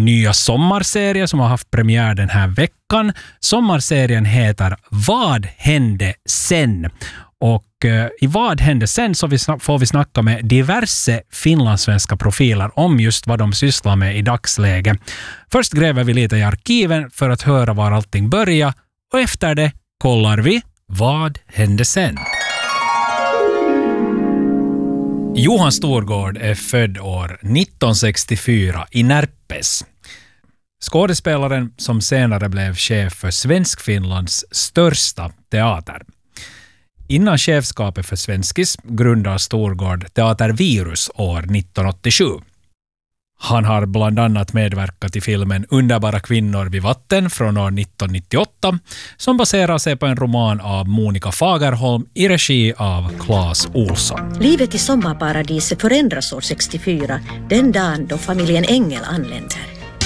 nya sommarserie som har haft premiär den här veckan. Sommarserien heter Vad hände sen? Och i Vad hände sen så får vi snacka med diverse finlandssvenska profiler om just vad de sysslar med i dagsläget. Först gräver vi lite i arkiven för att höra var allting börjar och efter det kollar vi Vad hände sen? Johan Storgård är född år 1964 i Närpes. Skådespelaren som senare blev chef för Svenskfinlands största teater. Innan chefskapet för Svenskis grundar Storgård Teatervirus år 1987. Han har bland annat medverkat i filmen Underbara kvinnor vid vatten från år 1998 som baserar sig på en roman av Monica Fagerholm i regi av Claes Olsson. Livet i sommarparadiset förändras år 64, den dagen då familjen Engel anländer.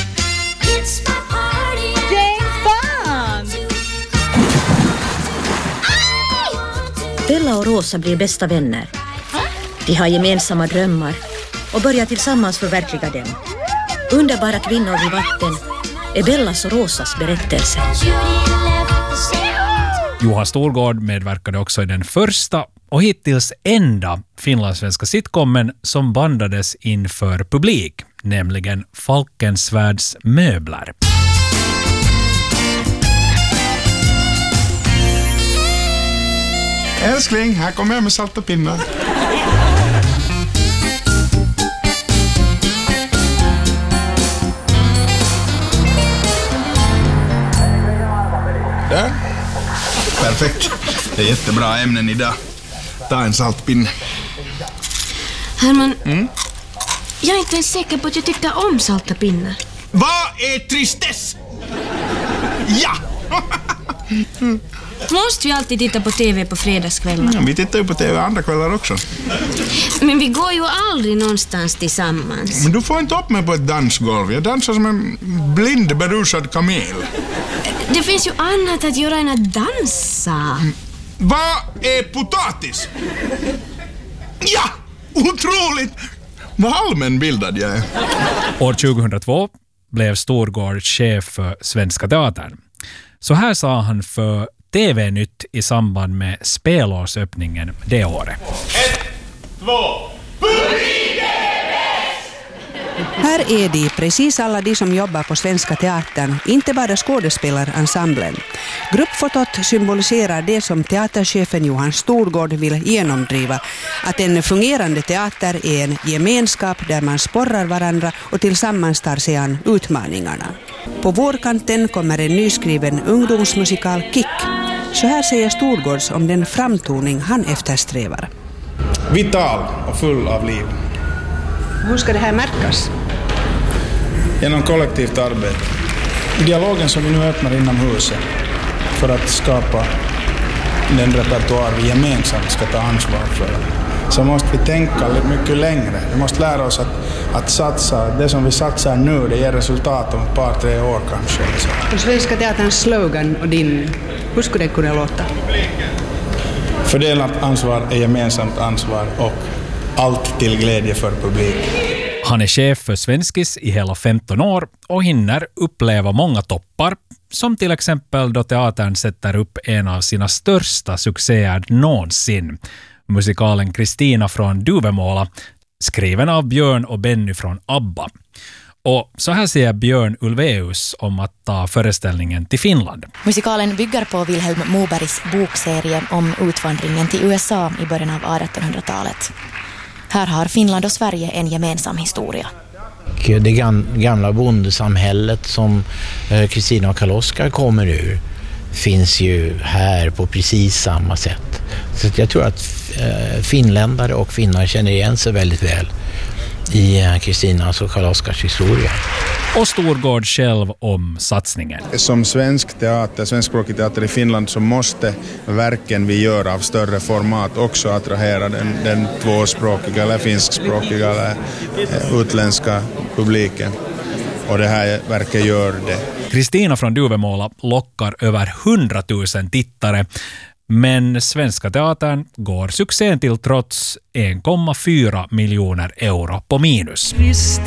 Bella och Rosa blir bästa vänner. De har gemensamma drömmar och börjar tillsammans förverkliga dem. Underbara kvinnor vid vatten är Bellas och Rosas berättelse. Johan Storgård medverkade också i den första och hittills enda finlandssvenska sitcomen som bandades inför publik, nämligen Falkensvärds möbler. Älskling, här kommer jag med salta pinnar. Där. Perfekt. Det är jättebra ämnen idag. Ta en saltpinne. Herman, jag är inte ens säker på att jag tyckte om salta pinnar. Vad är tristess? Ja! Måste vi alltid titta på TV på fredagskvällar? Ja, vi tittar ju på TV andra kvällar också. Men vi går ju aldrig någonstans tillsammans. Men du får inte upp mig på ett dansgolv. Jag dansar som en blind berusad kamel. Det finns ju annat att göra än att dansa. Vad är potatis? Ja! Otroligt! Vad allmänbildad jag är. År 2002 blev Storgård chef för Svenska Teatern. Så här sa han för TV-nytt i samband med spelårsöppningen det året. 1, 2, Här är de, precis alla de som jobbar på Svenska Teatern, inte bara skådespelarensemblen. Gruppfotot symboliserar det som teaterchefen Johan Storgård vill genomdriva, att en fungerande teater är en gemenskap där man sporrar varandra och tillsammans tar sig an utmaningarna. På vårkanten kommer en nyskriven ungdomsmusikal Kick. Så här säger Storgårds om den framtoning han eftersträvar. Vital och full av liv. Hur ska det här märkas? Genom kollektivt arbete. I dialogen som vi nu öppnar inom huset för att skapa den repertoar vi gemensamt ska ta ansvar för, så måste vi tänka mycket längre. Vi måste lära oss att satsa. Det som vi satsar nu, det ger resultat om ett par, 3 år kanske. Och Svenska Teaterns slogan och din, hur skulle det kunna låta? Fördelat ansvar är gemensamt ansvar och allt till glädje för publik. Han är chef för Svenskis i hela 15 år och hinner uppleva många toppar, som till exempel då teatern sätter upp en av sina största succéer någonsin. Musikalen Kristina från Duvemåla, skriven av Björn och Benny från ABBA. Och så här säger Björn Ulvaeus om att ta föreställningen till Finland. Musikalen bygger på Vilhelm Mobergs bokserie om utvandringen till USA i början av 1800-talet. Här har Finland och Sverige en gemensam historia. Det gamla bondesamhället som Kristina och Karl-Oskar kommer ur finns ju här på precis samma sätt. Så jag tror att finländare och finnar känner igen sig väldigt väl i Kristinas och Karl-Oskars historia. Och Storgård själv om satsningen. Som svenskspråkig teater i Finland så måste verken vi gör av större format också attrahera den tvåspråkiga eller finskspråkiga eller utländska publiken. Och det här verket gör det. Kristina från Duvemåla lockar över 100 000 tittare. Men Svenska Teatern går succén till trots 1,4 miljoner euro på minus.